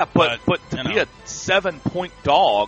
but to be a 7-point dog,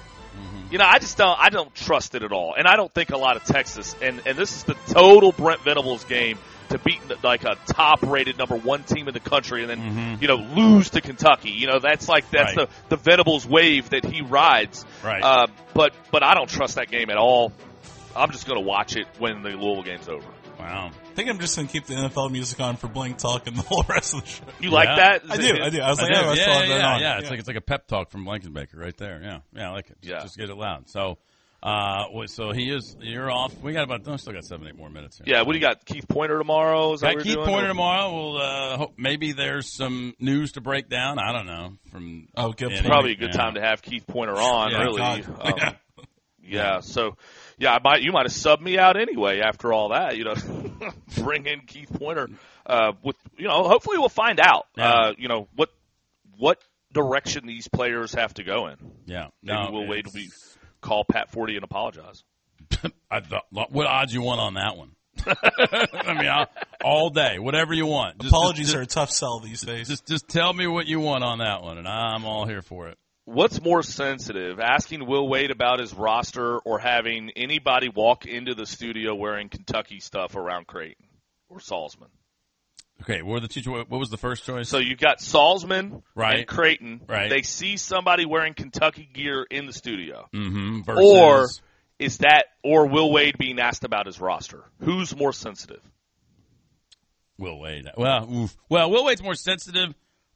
I don't trust it at all. And I don't think a lot of Texas, and this is the total Brent Venables game, to beat like a top-rated number 1 team in the country and then, lose to Kentucky. That's the Venables wave that he rides. Right. But I don't trust that game at all. I'm just going to watch it when the Louisville game's over. Wow. I think I'm just going to keep the NFL music on for Blank Talk and the whole rest of the show. You like that? I do. I was like, yeah. It's like a pep talk from Blankenbaker right there. Yeah, I like it. Yeah. Just get it loud. So, you're off. We got still got 7-8 more minutes here. Yeah, what do you got? Keith Pointer tomorrow? Got Keith Pointer tomorrow. We'll hope maybe there's some news to break down. I don't know. It's probably a good time to have Keith Pointer on, really. So, you might have subbed me out anyway after all that. Bring in Keith Pointer. Hopefully we'll find out. What direction these players have to go in. Yeah, maybe we'll wait till we call Pat Forty and apologize. What odds you want on that one? I mean, all day, whatever you want. Apologies are a tough sell these days. Just tell me what you want on that one, and I'm all here for it. What's more sensitive, asking Will Wade about his roster or having anybody walk into the studio wearing Kentucky stuff around Creighton or Salzman? Okay, what was the first choice? So you've got Salzman and Creighton. Right. They see somebody wearing Kentucky gear in the studio. Versus... Or Will Wade being asked about his roster? Who's more sensitive? Will Wade. Well, Will Wade's more sensitive.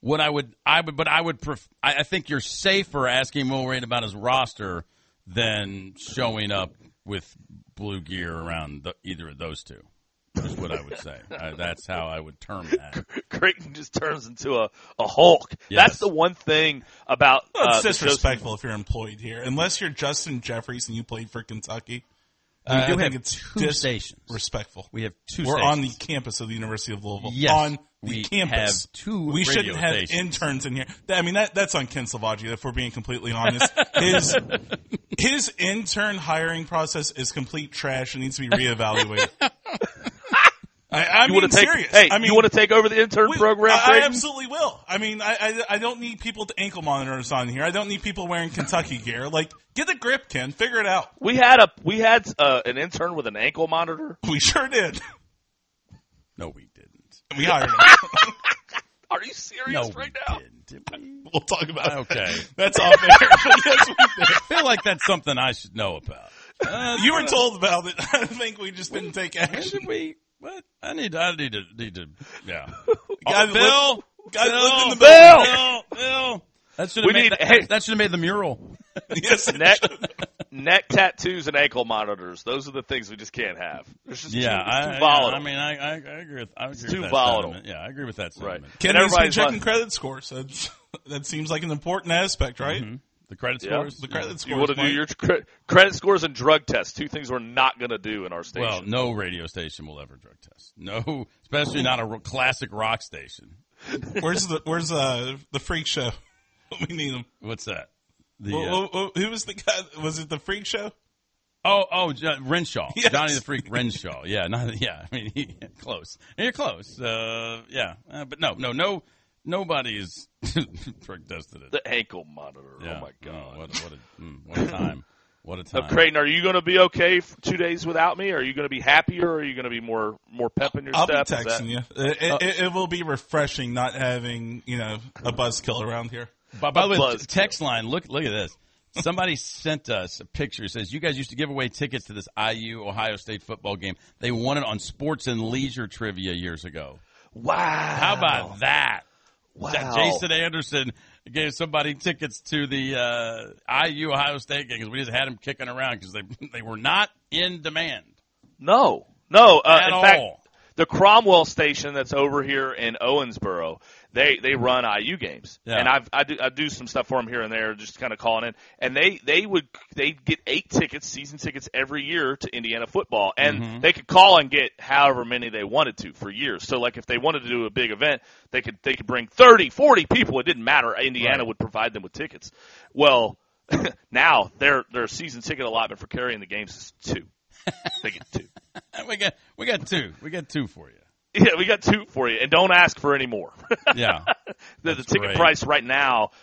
I think you're safer asking Will Wade about his roster than showing up with blue gear around either of those two. Is what I would say. That's how I would term that. Creighton just turns into a Hulk. Yes. That's the one thing about. It's disrespectful if you're employed here, unless you're Justin Jeffries and you played for Kentucky. I think have it's two stations. Respectful. We have two. We're stations. on the campus of the University of Louisville. Yes, on the we campus. Have two. We shouldn't have stations. interns in here. I mean, that's on Ken Salvaggi, if we're being completely honest. His intern hiring process is complete trash and needs to be reevaluated. I'm serious. Hey, you want to take over the intern program? I absolutely will. I mean, I don't need people with ankle monitors on here. I don't need people wearing Kentucky gear. Like, get a grip, Ken. Figure it out. We had an intern with an ankle monitor. We sure did. No, we didn't. We hired him. Are you serious right now? Did we? We'll talk about it. Okay. That's off air. Yes, we did. I feel like that's something I should know about. You were told about it. I think we just didn't take action. Should we? What? I need to. Yeah. Bill. That should have made the mural. Yes. Neck tattoos and ankle monitors. Those are the things we just can't have. It's just too volatile. I mean, I agree with. It's too volatile. Sentiment. Yeah, I agree with that sentiment. Right. Kenny's been checking credit scores. That seems like an important aspect, right? Mm-hmm. The credit scores? The credit scores. You want to do your credit scores and drug tests, two things we're not going to do in our station. Well, no radio station will ever drug test. No, especially not a classic rock station. Where's the freak show? We need him. What's that? Who was the guy? Was it the freak show? Renshaw. Yes. Johnny the Freak Renshaw. Yeah, I mean, close. You're close. But no. Nobody's drug tested it. The ankle monitor. Yeah. Oh my God! What a time! What a time! So, Creighton, are you going to be okay for 2 days without me? Are you going to be happier, or are you going to be more pep in your step? I'll be texting you. It will be refreshing not having a buzzkill around here. By the way, text line. Look at this. Somebody sent us a picture. It says, you guys used to give away tickets to this IU Ohio State football game. They won it on Sports and Leisure Trivia years ago. Wow! How about that? Wow. Jason Anderson gave somebody tickets to the IU Ohio State game because we just had them kicking around because they were not in demand. No. In fact, the Cromwell station that's over here in Owensboro, they run IU games, and I do some stuff for them here and there, just kind of calling in. And they get 8 tickets, season tickets every year to Indiana football, and they could call and get however many they wanted to for years. So like if they wanted to do a big event, they could bring 30, 40 people. It didn't matter. Indiana would provide them with tickets. Well, now their season ticket allotment for carrying the games is 2. They get 2. We got 2. We got 2 for you. Yeah, we got 2 for you, and don't ask for any more. Yeah. The ticket price right now